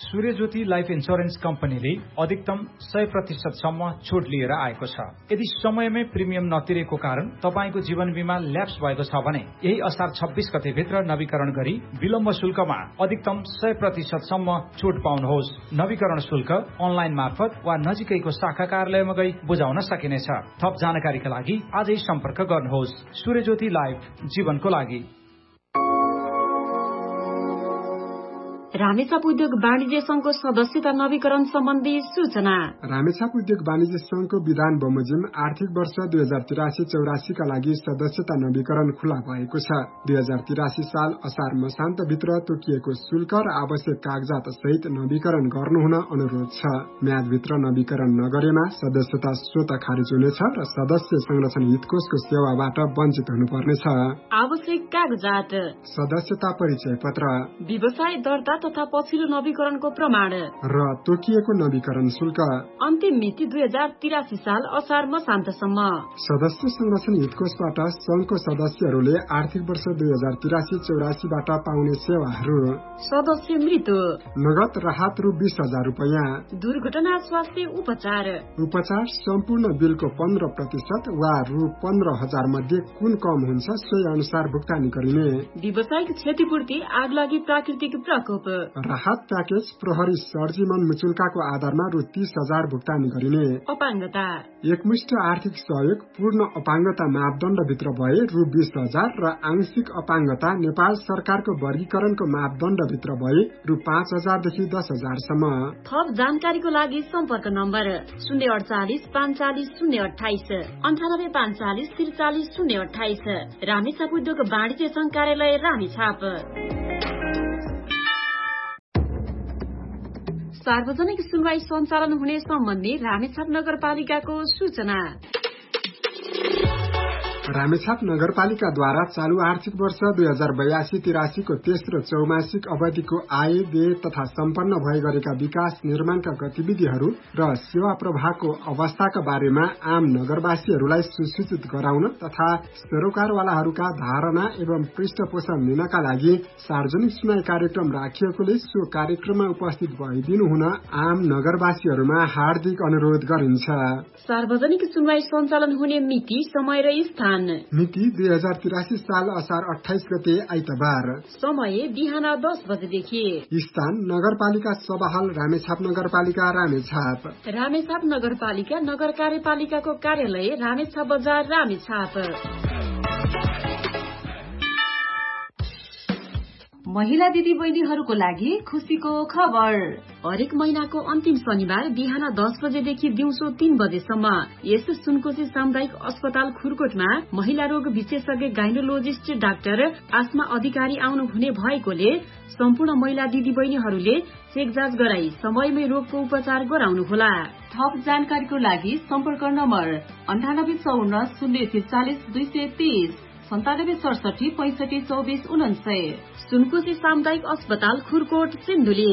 सूर्यज्योति life insurance कम्पनीले अधिकतम 100% सम्म छुट लिएर आएको छ। यदि समयमै प्रिमियम नतिरेको कारण तपाईको जीवन बीमा ल्याप्स भएको छ भने यही असार 26 गते भित्र नवीकरण गरी विलम्ब शुल्कमा अधिकतम 100% सम्म छुट पाउनुहोस्। नवीकरण शुल्क अनलाइन मार्फत वा नजिकैको शाखा कार्यालयमा गई बुझाउन सकिनेछ। थप जानकारीका लागि आजै सम्पर्क गर्नुहोस्। सूर्यज्योति लाइफ, जीवनको लागि। रामेछाप उद्योग वाणिज्य संघको सदस्यता नवीकरण सम्बन्धी सूचना। रामेछाप उद्योग वाणिज्य संघको विधान बमोजिम आर्थिक वर्ष 2083-84 का लागि सदस्यता नवीकरण खुला भएको छ। 2083 साल असार मसान्तभित्र तोकिएको शुल्क र आवश्यक कागजात सहित नवीकरण गर्नुहुन अनुरोध छ। म्यादभित्र नवीकरण नगरेमा सदस्यता स्वतः खारिज हुनेछ र सदस्य संरक्षण हितकोषको सेवाबाट वञ्चित हुनुपर्नेछ। आवश्यक कागजात: सदस्यता परिचय पत्र, व्यवसाय दर्ता तथा पछिल्लो नवीकरणको प्रमाण र तोकिएको नवीकरण शुल्क। अन्तिम मिति 2083 साल असार मसान्तसम्म। सदस्य संरक्षण हितकोषबाट संघको सदस्यहरूले आर्थिक वर्ष 2083-84 बाट पाउने सेवाहरू: सदस्य मृत्यु, नगद राहत रु 20,000 रुपैयाँ, दुर्घटना स्वास्थ्य उपचार सम्पूर्ण बिलको 15% वा रु 15,000 मध्ये कुन कम हुन्छ सोही अनुसार भुक्तानी गरिने। व्यावसायिक क्षतिपूर्ति, आगलागी, प्राकृतिक प्रकोप। राहत प्याकेज प्रहरी सर्जिमन मुचुल्काको आधारमा रु 30,000 भुक्तानी गरिने। अपाङ्गता, एकमुष्ट आर्थिक सहयोग पूर्ण अपाङ्गता मापदण्डभित्र भए रु 20,000 र आंशिक अपाङ्गता नेपाल सरकारको वर्गीकरणको मापदण्डभित्र भए रु 5,000 देखि 10,000 सम्म। थप जानकारीको लागि सम्पर्क नम्बर 048 45 028 98 45 43 028। रामेछाप उद्योग वाणिज्य संघ कार्यालय रामेछाप। सार्वजनिक सुनवाई सञ्चालन हुने सम्बन्धी रामेछाप नगरपालिकाको सूचना। रामेछाप नगरपालिकाद्वारा चालू आर्थिक वर्ष 2082-83 को तेस्रो चौमासिक अवधिको आय, व्यय तथा सम्पन्न भए गरेका विकास निर्माणका गतिविधिहरू र सेवा प्रवाहको अवस्थाका बारेमा आम नगरवासीहरूलाई सुसूचित गराउन तथा सरोकारवालाहरूका धारणा एवं पृष्ठपोषण लिनका लागि सार्वजनिक सुनवाई कार्यक्रम राखिएकोले सो कार्यक्रममा उपस्थित भइदिनु हुन आम नगरवासीहरूमा हार्दिक अनुरोध गरिन्छ। सार्वजनिक सुनवाई सञ्चालन हुने मिति, समय र स्थान: मिति 2083 साल असार 28 गते आइतबार। समय बिहान 10 बजेदेखि। स्थान नगरपालिका सभाहल, रामेछाप नगरपालिका, रामेछाप। रामेछाप नगरपालिका नगर कार्यपालिकाको कार्यालय रामेछाप बजार, रामेछाप। महिला दिदी बहिनीहरूको लागि खुसीको खबर। हरेक महिनाको अन्तिम शनिबार बिहान 10 बजेदेखि दिउँसो 3 बजेसम्म यस सुनकोशी सामुदायिक अस्पताल खुरकोटमा महिला रोग विशेषज्ञ गाइनोलोजिस्ट डाक्टर आस्मा अधिकारी आउनु हुने भएकोले सम्पूर्ण महिला दिदी बहिनीहरूले चेक जाँच गराई समयमै रोगको उपचार गराउनुहोला। थप जानकारीको लागि सम्पर्क नम्बर 9854 043 230 97 67 65 24 49। सुनकोशी सामुदायिक अस्पताल खुरकोट, सिन्धुली।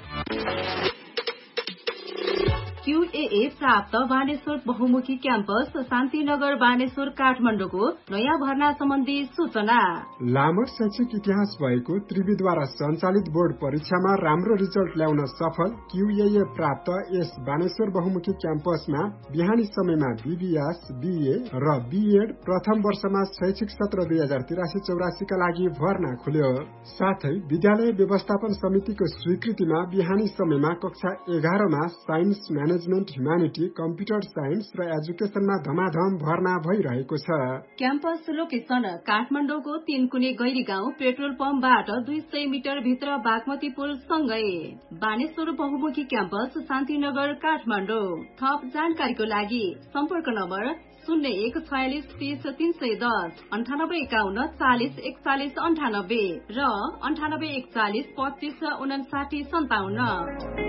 QAA प्राप्त बानेश्वर बहुमुखी क्याम्पस शान्तिनगर बानेश्वर काठमाडौँको नयाँ भर्ना सम्बन्धी सूचना। लामो शैक्षिक इतिहास भएको त्रिविद्वारा सञ्चालित बोर्ड परीक्षामा राम्रो रिजल्ट ल्याउन सफल QAA प्राप्त यस बानेश्वर बहुमुखी क्याम्पसमा बिहानी समयमा BBS, BA र BEd प्रथम वर्षमा शैक्षिक सत्र 2083-84 का लागि भर्ना खुल्यो। साथै विद्यालय व्यवस्थापन समितिको स्वीकृतिमा बिहानी समयमा कक्षा 11 मा science, management, humanity, computer science र एजुकेसनमा धमाधम भर्ना भइरहेको छ। क्याम्पस लोकेसन काठमाडौँको 3 कुने गैरी गाउँ पेट्रोल पम्पबाट 200 मिटर भित्र बागमती पुल सँगै। बानेश्वर बहुमुखी क्याम्पस शान्तिनगर, काठमाडौँ। थप जानकारीको लागि सम्पर्क नम्बर 01 46 30 310 98 51 40 41 98 र 98 41 25 59 57।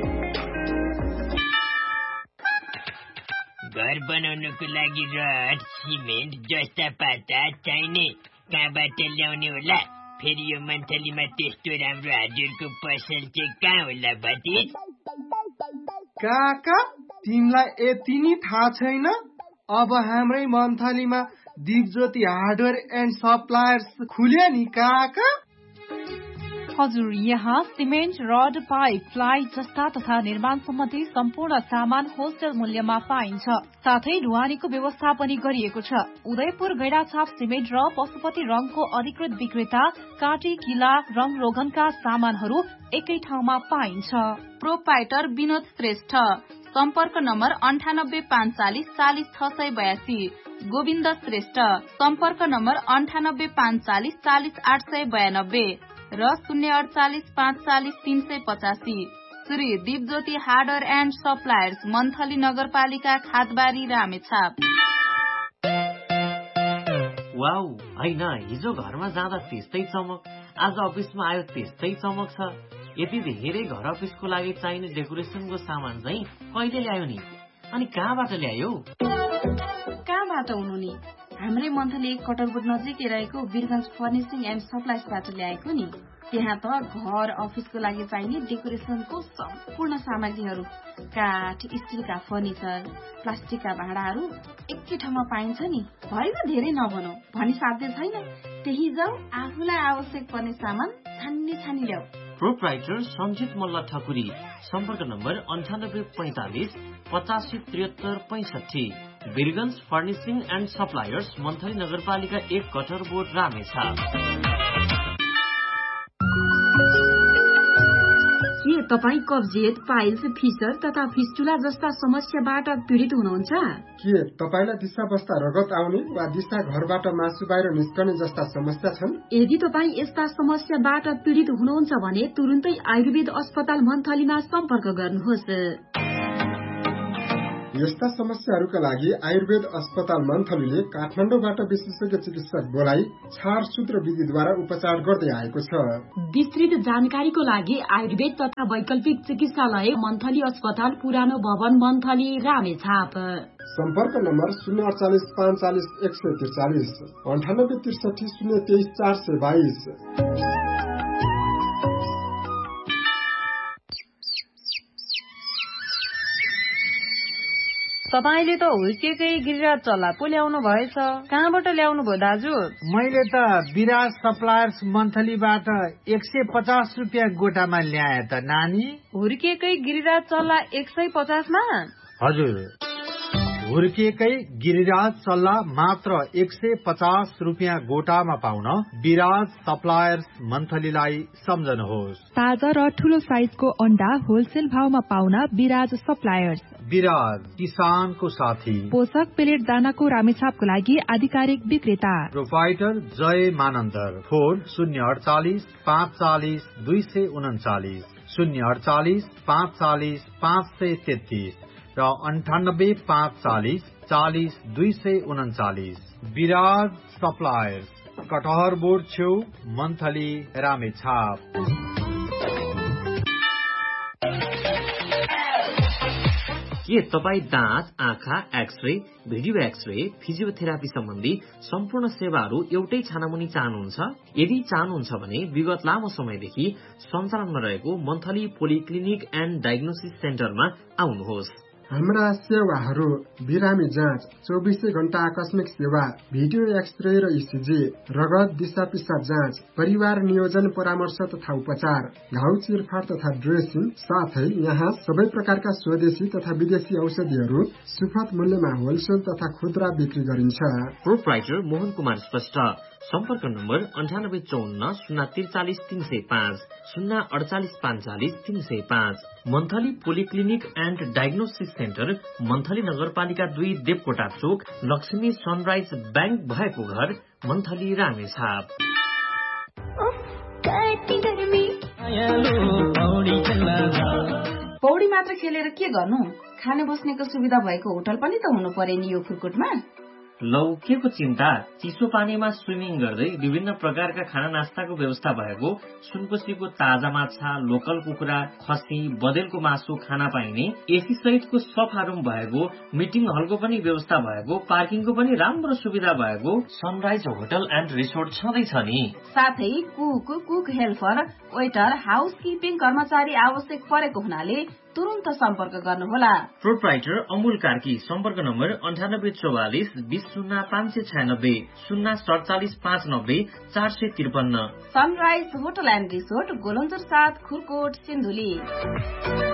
घर बनाउनको लागि रड, सिमेन्ट जस्ता पाता चाहिने कहाँबाट ल्याउने होला? फेरि यो मन्थलीमा त्यस्तो राम्रो हजुरको पसल चाहिँ कहाँ होला भतिज? काका, तिमीलाई यति नि थाहा छैन? अब हाम्रै मन्थलीमा दिपज्योति हार्डवेयर एन्ड सप्लायर्स खुल्यो नि काका। हजुर, यहाँ सिमेन्ट, रड, पाइप, प्लाई जस्ता तथा निर्माण सम्बन्धी सम्पूर्ण सामान होलसेल मूल्यमा पाइन्छ। साथै ढुवानीको व्यवस्था पनि गरिएको छ। उदयपुर गैडाछाप सिमेन्ट र पशुपति रङको अधिकृत विक्रेता काटी, किला, रङ रोगनका सामानहरू एकै ठाउँमा पाइन्छ। प्रोपाइटर विनोद श्रेष्ठ, सम्पर्क नम्बर 9854 40 682। गोविन्द श्रेष्ठ, सम्पर्क नम्बर 9854 40 892 र 048 540 385। Shri Deepjyoti hardware and suppliers, monthly नगरपालिका, खादबारी, रामेछाप। वाउ, हैन हिजो घरमा जाँदा त्यस्तै चमक, आज अफिसमा आयो त्यस्तै चमक छ। यति धेरै घर अफिसको लागि चाहिने डेकोरेसनको सामान चाहिँ कहिले ल्यायो नि? अनि कहाँबाट ल्यायो? कहाँबाट हुनु नि? हाम्रै मन्थली 1 कटरबोट नजिकै रहेको वीरगञ्ज फर्निसिङ एन्ड सप्लाइजबाट ल्याएको नि। त्यहाँ त घर अफिसको लागि चाहिने डेकोरेसनको सम्पूर्ण सामग्रीहरू, काठ, स्टिलका फर्निचर, प्लास्टिकका भाँडाहरू एकै ठाउँमा पाइन्छ नि। भएन धेरै नभनौ भनी साध्य छैन। त्यही जाऊ, आफूलाई आवश्यक पर्ने सामान छानी ल्याऊ। प्रोप्राइटर सञ्जित मल्ल ठकुरी, सम्पर्क number 9845 85 73 65। Birgunj furnishing and suppliers, monthly नगरपालिका 1 कटरबोट, रामेछाप। के तपाईँ कब्जियत, पाइल्स, फिसर तथा फिस्टुला जस्ता समस्याबाट पीडित हुनुहुन्छ? के तपाईलाई दिशा बस्दा रगत आउने वा दिशा घरबाट मासु बाहिर निस्कने जस्ता समस्या छन्? यदि तपाईँ यस्ता समस्याबाट पीडित हुनुहुन्छ भने तुरुन्तै आयुर्वेद अस्पताल मन्थलीमा सम्पर्क गर्नुहोस्। यस्ता समस्याहरूका लागि आयुर्वेद अस्पताल मन्थलीले काठमाडौँबाट विशेषज्ञ चिकित्सक बोलाई छारसूत्र विधिद्वारा उपचार गर्दै आएको छ। विस्तृत जानकारीको लागि आयुर्वेद तथा वैकल्पिक चिकित्सालय मन्थली अस्पताल, पुरानो भवन, मन्थली, रामेछाप। सम्पर्क नम्बर 048 45 143 98 63 023 422। तपाईले त हुर्केकै गिरिराज चल्ला पो ल्याउनु भएछ। कहाँबाट ल्याउनु भयो दाजु? मैले त विराज सप्लायर्स मन्थलीबाट 150 रुपियाँ गोटामा ल्याए त नानी। हुर्केकै गिरिराज चल्ला 150 मा? हजुर, हुर्किएकै गिरिराज सल्लाह मात्र 150 रुपियाँ गोटामा पाउन विराज सप्लायर्स मन्थलीलाई सम्झनुहोस्। ताजा र ठूलो साइजको अन्डा होलसेल भावमा पाउन विराज सप्लायर्स। विराज, किसानको साथी। पोषक पेलेट दानाको रामेछापको लागि आधिकारिक विक्रेता। प्रोपाइटर जय मानन्दर। फोन 048 540 239 048 540 533 र 98 540 40 239। विराज सप्लायर्स, कटहर बोर्ड छेउ, मन्थली, रामेछाप। के तपाईँ दाँत, आँखा, एक्सरे, भिडियो एक्सरे, फिजियोथेरापी सम्बन्धी सम्पूर्ण सेवाहरू एउटै छानामुनि चाहनुहुन्छ? यदि चाहनुहुन्छ भने विगत लामो समयदेखि सञ्चालनमा रहेको मन्थली पोलिक्लिनिक एन्ड डायग्नोसिस सेन्टरमा आउनुहोस्। हाम्रा सेवाहरू बिरामी जाँच, 24 घण्टा आकस्मिक सेवा, भिडियो एक्सरे र इसिजी, रगत दिशा पिसाब जाँच, परिवार नियोजन परामर्श तथा उपचार, घाउ चिरफाड तथा ड्रेसिङ, साथै यहाँ सबै प्रकारका स्वदेशी तथा विदेशी औषधिहरू सुपथ मूल्यमा होलसेल तथा खुद्रा बिक्री गरिन्छ। प्रोप्राइटर मोहन कुमार श्रेष्ठ, सम्पर्क number 9854 043 305 048 45 305। Monthly polyclinic and diagnosis centre, monthly नगरपालिका 2, देवकोटा चोक, लक्ष्मी सनराइज बैंक भएको घर, मन्थली, रामेछाप। पौडी मात्र खेलेर के गर्नु? खाने बस्नेको सुविधा भएको होटल पनि त हुनु पर्यो नि यो फुर्कुटमा। लौ, के को चिन्ता? चिसो पानीमा स्विमिङ गर्दै विभिन्न प्रकारका खाना नास्ताको व्यवस्था भएको, सुनकोसीको ताजा माछा, लोकल कुखुरा, खसी, बदेलको मासु खाना पाइने, एसी सहितको सफा रुम भएको, मिटिङ हलको पनि व्यवस्था भएको, पार्किङको पनि राम्रो सुविधा भएको सनराइज होटल एन्ड रिसोर्ट छँदैछ नि। साथै कुक हेल्पर, वेटर, हाउसकिपिङ कर्मचारी आवश्यक परेको हुनाले तुरुन्त सम्पर्क गर्नुहोला। प्रोप्राइटर अमूल कार्की, सम्पर्क number 9844 200596 04759 453। Sunrise hotel and resort, Golanjor 7, Khurkot, Sindhuli.